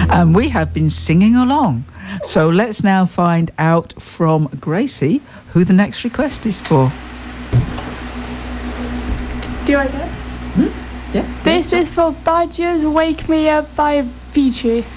And we have been singing along. So let's now find out from Gracie who the next request is for. Do I go? Yeah. This is for Badgers Wake Me Up by Avicii.